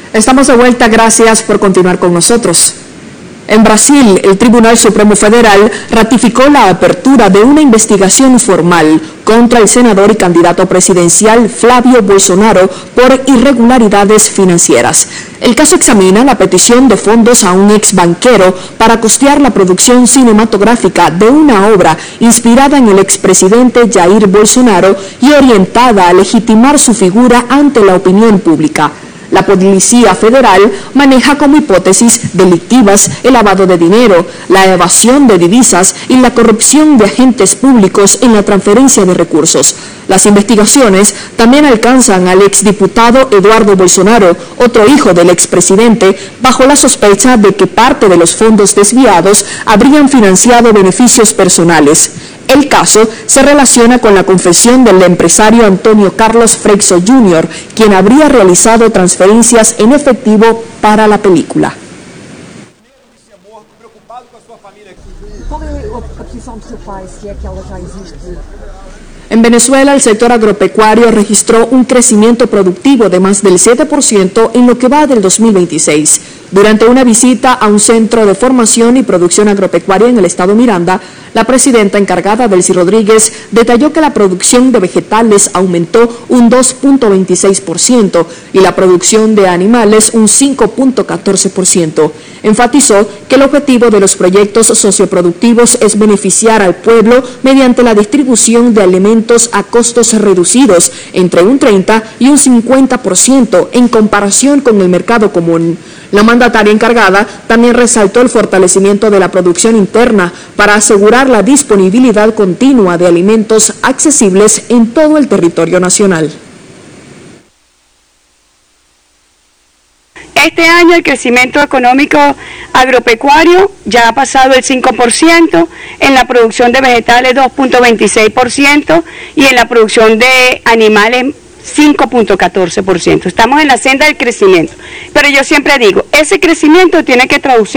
Estamos de vuelta, gracias por continuar con nosotros. En Brasil, el Tribunal Supremo Federal ratificó la apertura de una investigación formal contra el senador y candidato presidencial Flávio Bolsonaro por irregularidades financieras. El caso examina la petición de fondos a un ex banquero para costear la producción cinematográfica de una obra inspirada en el expresidente Jair Bolsonaro y orientada a legitimar su figura ante la opinión pública. La Policía Federal maneja como hipótesis delictivas el lavado de dinero, la evasión de divisas y la corrupción de agentes públicos en la transferencia de recursos. Las investigaciones también alcanzan al exdiputado Eduardo Bolsonaro, otro hijo del expresidente, bajo la sospecha de que parte de los fondos desviados habrían financiado beneficios personales. El caso se relaciona con la confesión del empresario Antonio Carlos Freixo Jr., quien habría realizado transferencias en efectivo para la película. En Venezuela, el sector agropecuario registró un crecimiento productivo de más del 7% en lo que va del 2026. Durante una visita a un centro de formación y producción agropecuaria en el estado Miranda, la presidenta encargada, Delcy Rodríguez, detalló que la producción de vegetales aumentó un 2.26% y la producción de animales un 5.14%. Enfatizó que el objetivo de los proyectos socioproductivos es beneficiar al pueblo mediante la distribución de alimentos a costos reducidos entre un 30 y un 50% en comparación con el mercado común. La mandataria encargada también resaltó el fortalecimiento de la producción interna para asegurar la disponibilidad continua de alimentos accesibles en todo el territorio nacional. Este año el crecimiento económico agropecuario ya ha pasado el 5%, en la producción de vegetales 2.26% y en la producción de animales 5.14%. Estamos en la senda del crecimiento, pero yo siempre digo, ese crecimiento tiene que traducir